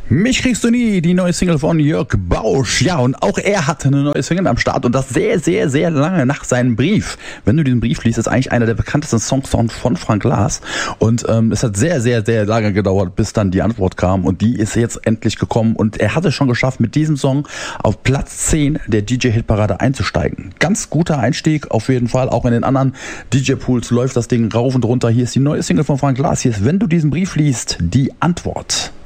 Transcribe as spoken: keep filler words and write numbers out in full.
Mich kriegst du nie, die neue Single von Jörg Bausch. Ja, und auch er hatte eine neue Single am Start und das sehr, sehr, sehr lange nach seinem Brief. Wenn du diesen Brief liest, ist eigentlich einer der bekanntesten Songs von Frank Glas. Und ähm, es hat sehr, sehr, sehr lange gedauert, bis dann die Antwort kam und die ist jetzt endlich gekommen und er hat es schon geschafft, mit diesem Song auf Platz zehn der D J-Hitparade einzusteigen. Ganz guter Einstieg, auf jeden Fall. Auch in den anderen D J-Pools läuft das Ding rauf und runter. Hier ist die neue Single von Frank Glas. Hier ist, wenn du diesen Brief liest, die Antwort.